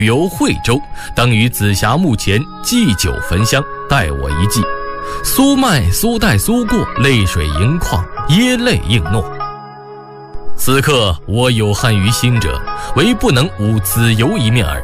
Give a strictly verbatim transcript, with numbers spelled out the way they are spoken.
游惠州，当于紫霞墓前祭酒焚香，待我一祭。苏迈苏代苏过，泪水盈眶，耶泪应诺。此刻我有憾于心者，唯不能舞子游一面耳。